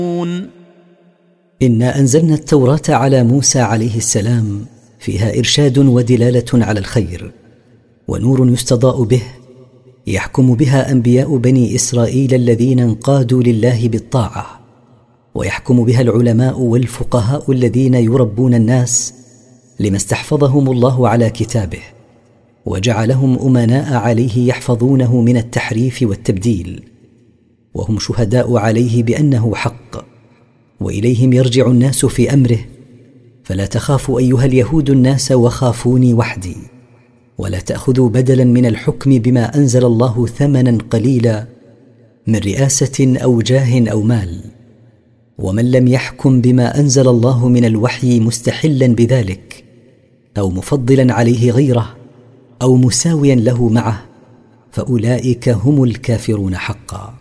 إنا أنزلنا التوراة على موسى عليه السلام فيها إرشاد ودلالة على الخير ونور يستضاء به، يحكم بها أنبياء بني إسرائيل الذين انقادوا لله بالطاعة، ويحكم بها العلماء والفقهاء الذين يربون الناس لما استحفظهم الله على كتابه وجعلهم أمناء عليه يحفظونه من التحريف والتبديل، وهم شهداء عليه بأنه حق، وإليهم يرجع الناس في أمره. فلا تخافوا أيها اليهود الناس وخافوني وحدي، ولا تأخذوا بدلا من الحكم بما أنزل الله ثمنا قليلا من رئاسة أو جاه أو مال. ومن لم يحكم بما أنزل الله من الوحي مستحلا بذلك أو مفضلا عليه غيره أو مساويا له معه، فأولئك هم الكافرون حقا.